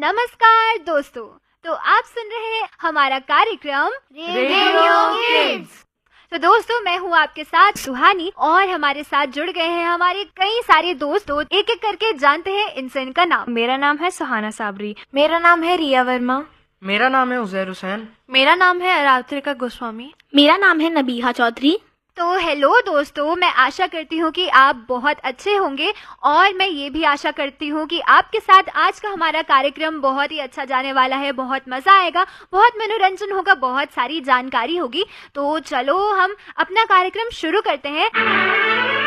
नमस्कार दोस्तों, तो आप सुन रहे हैं हमारा कार्यक्रम रेडियो किड्स। तो दोस्तों, मैं हूँ आपके साथ सुहानी और हमारे साथ जुड़ गए हैं हमारे कई सारे दोस्त। एक एक करके जानते हैं इनसे इनका नाम। मेरा नाम है सुहाना साबरी। मेरा नाम है रिया वर्मा। मेरा नाम है उजैर हुसैन। मेरा नाम है अरात्रिका गोस्वामी। मेरा नाम है नबीहा चौधरी। तो हेलो दोस्तों, मैं आशा करती हूँ कि आप बहुत अच्छे होंगे और मैं ये भी आशा करती हूँ कि आपके साथ आज का हमारा कार्यक्रम बहुत ही अच्छा जाने वाला है। बहुत मज़ा आएगा, बहुत मनोरंजन होगा, बहुत सारी जानकारी होगी। तो चलो हम अपना कार्यक्रम शुरू करते हैं।